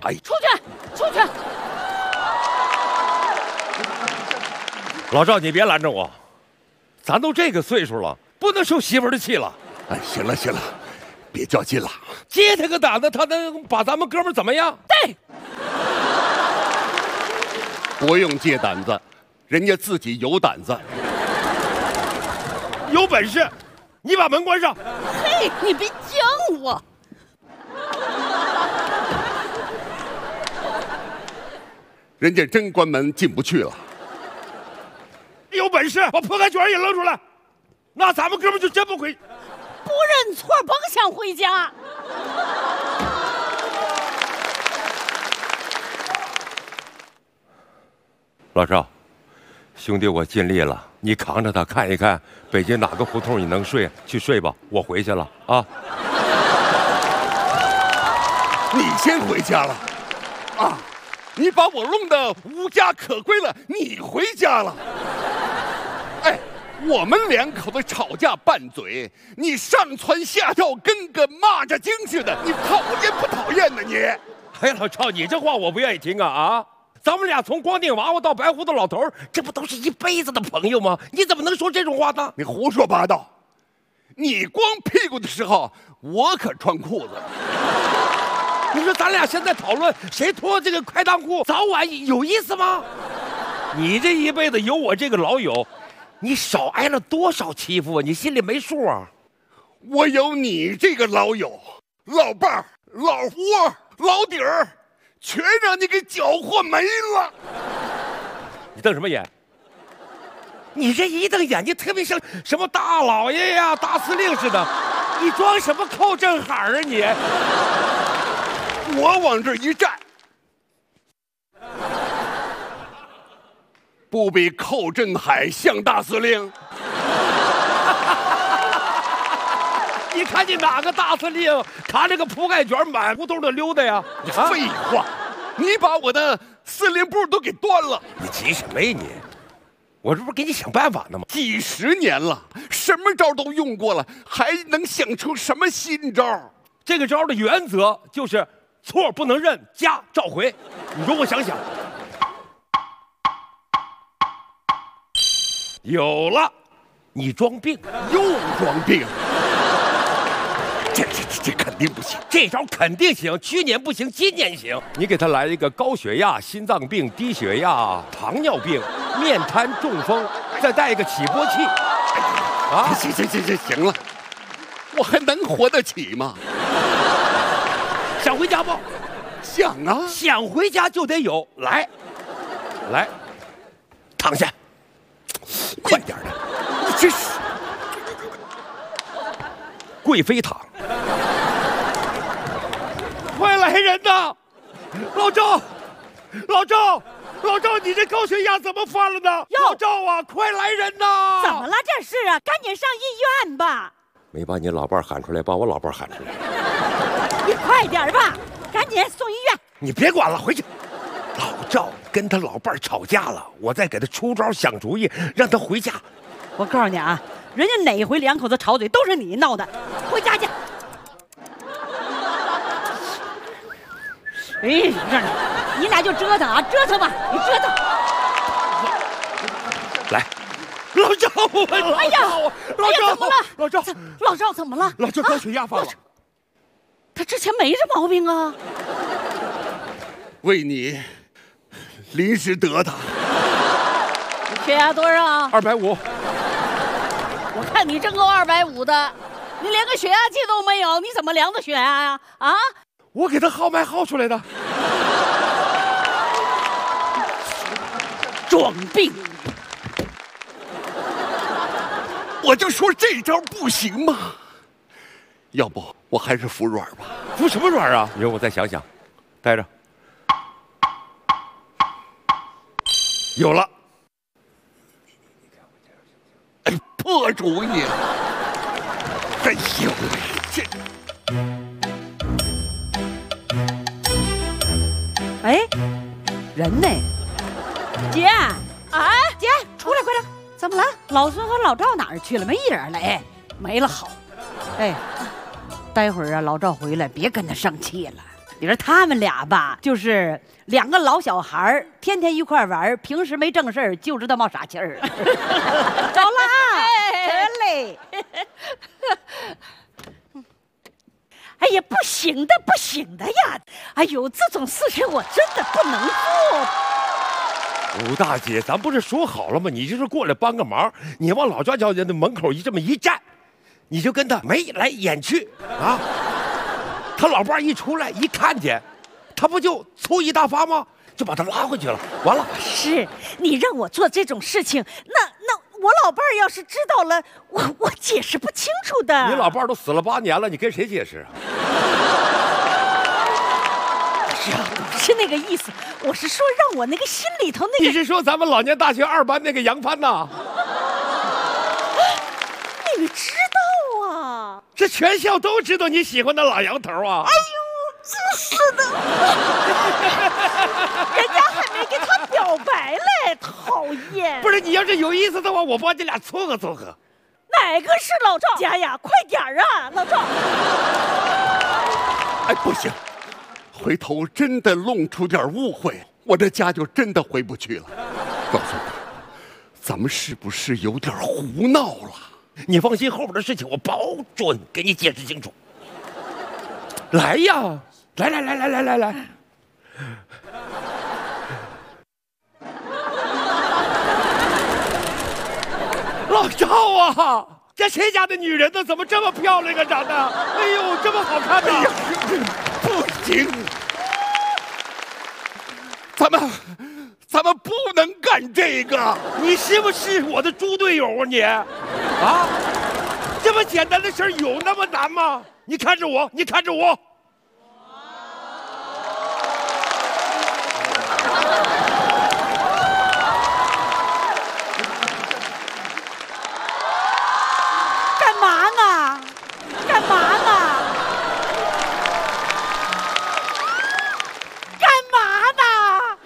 哎， 出去，出去！ 老赵，你别拦着我，咱都这个岁数了，不能受媳妇儿的气了。 哎，行了行了，别较劲了。 接他个胆子，他能把咱们哥们儿怎么样？ 对， 不用借胆子，人家自己有胆子。 有本事，你把门关上。 嘿，你别犟我。 人家真关门进不去了。 有本事把铺盖卷也扔出来，那咱们哥们就真不回。 不认错，甭想回家。 老赵，兄弟，我尽力了，你扛着他看一看，北京哪个胡同你能睡去睡吧，我回去了啊。 你先回家了，啊，你把我弄得无家可归了，你回家了。哎，我们两口子吵架拌嘴，你上蹿下跳，跟个蚂蚱精似的，你讨厌不讨厌呢你？ 哎，老赵，你这话我不愿意听啊！咱们俩从光腚娃娃到白胡子老头，这不都是一辈子的朋友吗？你怎么能说这种话呢？ 你胡说八道！你光屁股的时候，我可穿裤子了。 你说咱俩现在讨论谁脱这个开裆裤，早晚有意思吗？你这一辈子有我这个老友，你少挨了多少欺负啊？你心里没数啊？ 我有你这个老友、老伴儿、老窝、老底儿，全让你给搅和没了。 你瞪什么眼？你这一瞪眼睛特别像什么大老爷呀、大司令似的，你装什么靠正海啊你？ 我往这一站，不比寇振海像大司令？ 你看见哪个大司令扛着个铺盖卷满胡同的溜达呀？ 废话，你把我的司令部都给端了。 你急什么呀你？我这不是给你想办法呢吗？ 几十年了，什么招都用过了，还能想出什么新招？ 这个招的原则就是错不能认，加召回。你容我想想。有了，你装病， 又装病。这肯定不行， 这招肯定行，去年不行，今年行。你给他来一个高血压、心脏病、低血压、糖尿病、面瘫、中风，再带一个起搏器。 啊，行了，我还能活得起吗？ 想回家不？ 想啊， 想回家就得有。来，躺下，快点的， 你这是贵妃躺。快来人呐！老赵，你这高血压怎么犯了呢？老赵啊，快来人呐！ 怎么了这是啊？赶紧上医院吧！ 没把你老伴喊出来，把我老伴喊出来。 你快点吧，赶紧送医院！ 你别管了，回去。老赵跟他老伴吵架了，我再给他出招想主意，让他回家。 我告诉你啊，人家哪回两口子吵嘴都是你闹的，回家去。哎，让你俩就折腾啊，折腾吧，你折腾。 来，老赵， 哎呀， 老赵， 怎么了？老赵怎么了？ 老赵高血压犯了。 他之前没这毛病啊。 为你临时得他。 血压多少啊 ？250。 我看你真够250的，你连个血压计都没有，你怎么量的血压呀？啊？ 我给他号脉号出来的。 装病！ 我就说这招不行嘛，要不我还是服软吧。 服什么软啊？你让我再想想，待着。有了。 哎，破主意！哎呦，这。 哎，人呢？姐，啊，姐，出来，快点！怎么了？老孙和老赵哪儿去了？没一人了。哎，没了好。哎，待会儿啊，老赵回来别跟他生气了。 你说他们俩吧，就是2个老小孩天天一块玩，平时没正事就知道冒傻气儿。走了啊，得嘞。哎呀，不行的，不行的呀！哎呦，这种事情我真的不能做。 吴大姐，咱不是说好了吗？你就是过来帮个忙，你往老赵家的门口这么一站，你就跟他眉来眼去啊。他老伴一出来一看见，他不就醋一大发吗？就把他拉回去了。完了， 是你让我做这种事情，那我老伴儿要是知道了，我解释不清楚的。 你老伴儿都死了8年了，你跟谁解释啊？ 不是那个意思，我是说让我那个心里头那个。 你是说咱们老年大学2班那个杨帆呐？ 你们知道啊？ 这全校都知道你喜欢那老杨头啊！ 哎呦，真是的，人家还没给他表白嘞，讨厌！ 不是，你要是有意思的话，我帮你俩撮合撮合。 哪个是老赵家呀？快点儿啊，老赵！ 哎，不行，回头真的弄出点误会，我这家就真的回不去了。告诉我，咱们是不是有点胡闹了？ 你放心，后边的事情我保准给你解释清楚。来呀，来！老赵啊，这谁家的女人呢？怎么这么漂亮啊？长得，哎呦，这么好看呢！ 不行，咱们不能干这个。 你是不是我的猪队友啊你？啊，这么简单的事儿有那么难吗？你看着我，你看着我。 干嘛呢？干嘛呢？干嘛呢？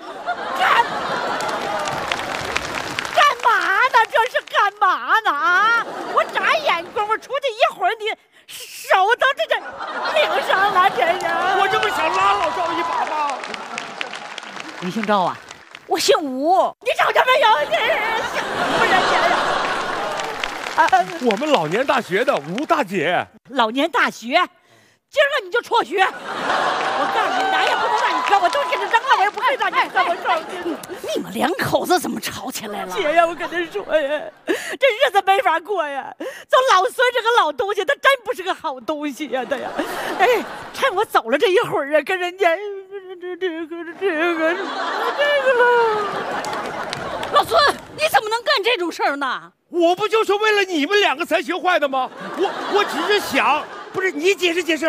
干嘛呢？这是干嘛呢？啊！我眨眼功夫出去一会儿，你手都这领上了，这人。 我这不想拉老赵一把吗？ 你姓赵啊？我姓吴。你找着没有？这是姓吴人家呀。 我们老年大学的吴大姐。 老年大学，今儿个你就辍学。我告诉你，哪也不能让你搁，我都给你扔了，我也不会让你搁。我告诉你，你们2口子怎么吵起来了？姐呀，我跟你说呀，这日子没法过呀。走老孙这个老东西，他真不是个好东西呀，他呀。哎，趁我走了这一会儿啊，跟人家这个了。老孙，你怎么能干这种事儿呢？ 我不就是为了你们2个才学坏的吗？我只是想，不是你解释解释。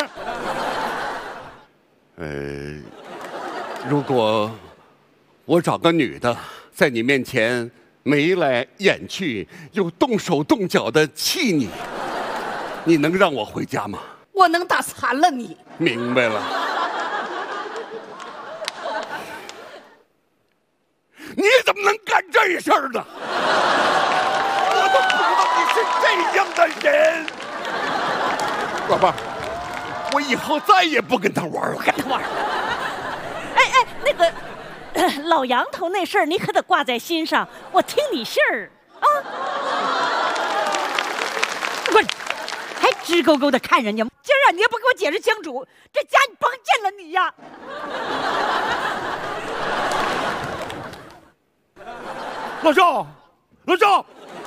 如果我找个女的在你面前眉来眼去，又动手动脚的气你，你能让我回家吗？ 我能打残了你。 明白了。你怎么能干这事儿呢？我都不知道你是这样的人。老伴儿，我以后再也不跟他玩了。 跟他玩。哎，那个老杨头那事儿，你可得挂在心上。我听你信儿啊！不是，还直勾勾的看人家。今儿啊，你也不给我解释清楚，这家你甭进了你呀！ 老赵，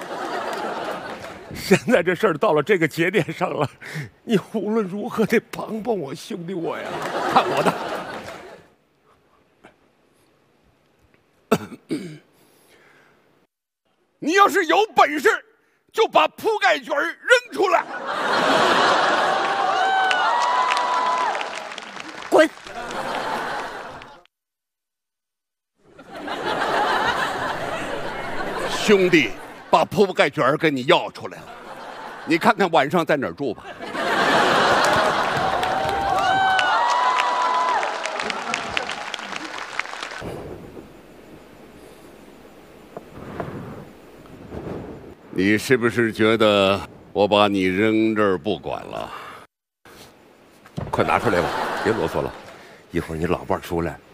现在这事儿到了这个节点上了，你无论如何得帮帮我兄弟我呀！看我的！你要是有本事，就把铺盖卷扔出来！ 滚！ 兄弟，把铺盖卷给你要出来了，你看看晚上在哪儿住吧。你是不是觉得我把你扔这儿不管了？ 快拿出来吧，别啰嗦了。 一会儿你老伴儿出来，